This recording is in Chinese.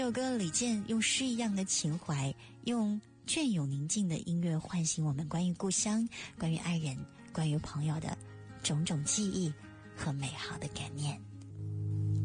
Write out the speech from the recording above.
这首歌李健用诗一样的情怀，用隽永宁静的音乐唤醒我们关于故乡、关于爱人、关于朋友的种种记忆和美好的感念。